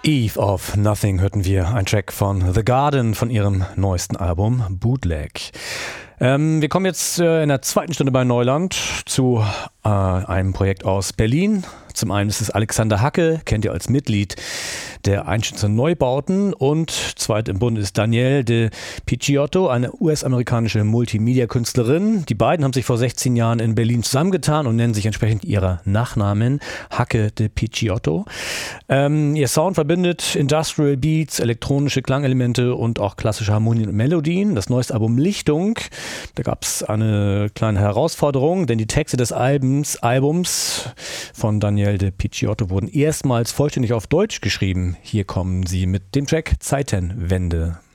Eve of Nothing hörten wir, ein Track von The Garden von ihrem neuesten Album Bootleg. Wir kommen jetzt in der zweiten Stunde bei Neuland zu einem Projekt aus Berlin. Zum einen ist es Alexander Hacke, kennt ihr als Mitglied der Einstürze Neubauten, und zweit im Bunde ist Danielle de Picciotto, eine US-amerikanische Multimedia-Künstlerin. Die beiden haben sich vor 16 Jahren in Berlin zusammengetan und nennen sich entsprechend ihrer Nachnamen Hacke de Picciotto. Ihr Sound verbindet Industrial Beats, elektronische Klangelemente und auch klassische Harmonien und Melodien. Das neueste Album Lichtung, da gab es eine kleine Herausforderung, denn die Texte des Albums von Danielle de Picciotto wurden erstmals vollständig auf Deutsch geschrieben. Hier kommen sie mit dem Track Zeitenwende.